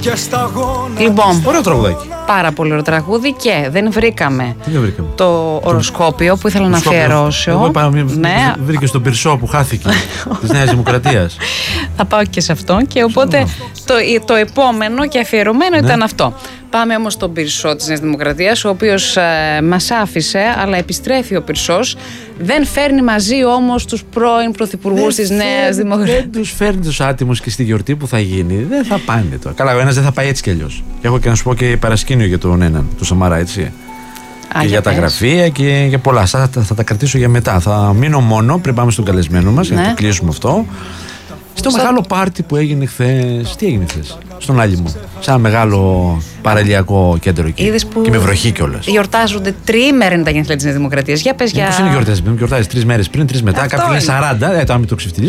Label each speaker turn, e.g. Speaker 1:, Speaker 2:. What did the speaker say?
Speaker 1: Λοιπόν,
Speaker 2: ωραίο τραγουδάκι.
Speaker 1: Πάρα πολύ ωραίο τραγούδι και δεν βρήκαμε.
Speaker 2: Τι δεν βρήκαμε?
Speaker 1: Το οροσκόπιο που ήθελα να αφιερώσω.
Speaker 2: Εγώ βρήκε στον Πυρσό που χάθηκε της Νέας Δημοκρατίας.
Speaker 1: Θα πάω και σε αυτό και οπότε το επόμενο και αφιερωμένο ήταν αυτό. Πάμε όμως στον Πυρσό της Νέας Δημοκρατίας, ο οποίος μας άφησε, αλλά επιστρέφει ο Πυρσός. Δεν φέρνει μαζί όμως τους πρώην πρωθυπουργούς της Νέας Δημοκρατίας.
Speaker 2: Δεν τους φέρνει τους άτιμους και στη γιορτή που θα γίνει. Δεν θα πάνε τώρα. Καλά, ο ένας δεν θα πάει έτσι κι αλλιώς. Και έχω και να σου πω και παρασκήνιο για τον έναν, του Σαμαρά, έτσι. Και για τα γραφεία και για πολλά. Θα τα κρατήσω για μετά. Θα μείνω μόνο πριν πάμε στον καλεσμένο μας, για να το κλείσουμε αυτό. Στο μεγάλο πάρτι που έγινε χθες. Τι έγινε χθες? Στον Άλυμο. Σε ένα μεγάλο παραλιακό κέντρο εκεί. Και με βροχή κιόλας.
Speaker 1: Γιορτάζονται τριήμερα είναι τα γενέθλια της Νέας Δημοκρατίας. Για πες για.
Speaker 2: Πώς είναι γιορτάζεις? Γιορτάζεις 3 μέρες πριν, 3 μετά. Κάποιοι λένε 40. Τώρα μην το ξεφτυλίσω.